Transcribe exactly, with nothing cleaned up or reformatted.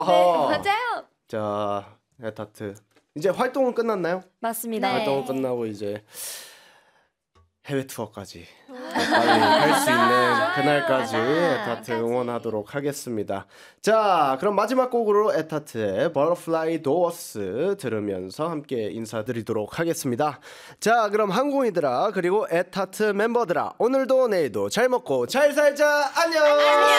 어. 맞아요. 자, 에타트 이제 활동은 끝났나요? 맞습니다. 네. 활동은 끝나고 이제 해외 투어까지 빨리 갈 수 있는 그날까지 에타트 응원하도록 하겠습니다. 자, 그럼 마지막 곡으로 에타트의 Butterfly Doors 들으면서 함께 인사드리도록 하겠습니다. 자, 그럼 항공이들아 그리고 에타트 멤버들아 오늘도 내일도 잘 먹고 잘 살자. 안녕.